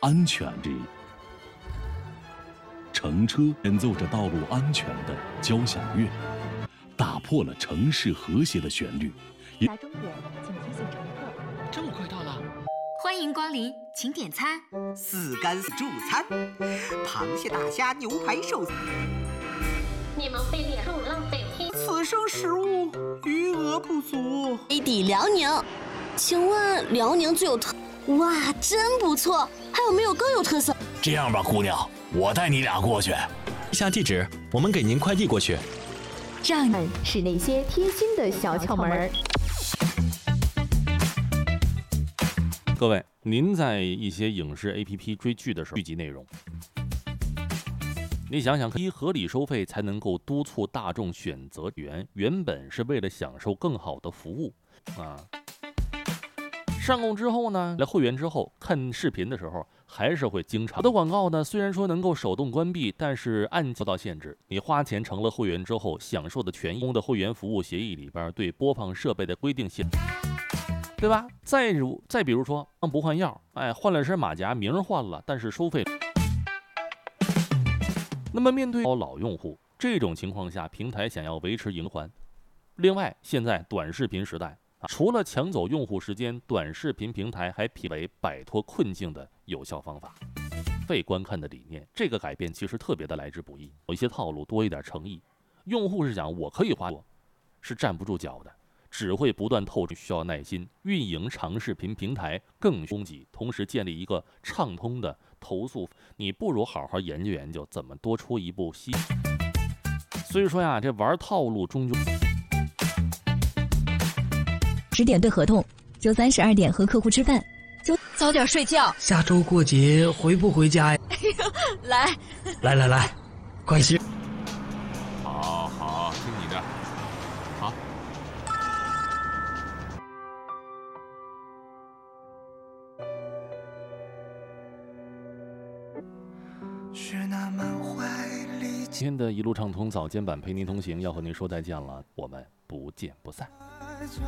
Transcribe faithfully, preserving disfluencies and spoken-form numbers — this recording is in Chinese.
安全之一。乘车演奏着道路安全的交响乐，打破了城市和谐的旋律。 达终点，请提醒乘客。 这么快到了？ 欢迎光临，请点餐。 四干四助餐，螃蟹、大虾、牛排、寿司。 你们被列入浪费品。 此生食物余额不足。 A 抵辽宁，请问辽宁最有特？哇，真不错！还有没有更有特色？ 这样吧，姑娘，我带你俩过去。 下地址，我们给您快递过去。 让你是那些贴心的小窍门。 各位，您在一些影视 A P P 追剧的时候，剧集内容，你想想，一合理收费才能够督促大众选择源，原本是为了享受更好的服务啊。上供之后呢，来会员之后看视频的时候，还是会经常有的广告呢，虽然说能够手动关闭，但是按受到限制。你花钱成了会员之后，享受的权益的会员服务协议里边对播放设备的规定限制。对吧？再如再比如说，不换药，哎，换了身马甲，名换了，但是收费。那么面对老用户这种情况下，平台想要维持盈环。另外，现在短视频时代啊，除了抢走用户时间，短视频平台还评为摆脱困境的有效方法。费观看的理念，这个改变其实特别的来之不易，有一些套路多一点诚意。用户是想我可以花多，是站不住脚的。只会不断透支，需要耐心。运营长视频平台更供给，同时建立一个畅通的投诉。你不如好好研究研究，怎么多出一部戏。所以说呀，这玩套路终究。 十点对合同，周三十二点和客户吃饭，就早点睡觉。 下周过节回不回家呀？ 哎呦，来， 来来来，快些。 好好，听你的。好。 今天的一路畅通早间版陪您同行，要和您说再见了，我们不见不散。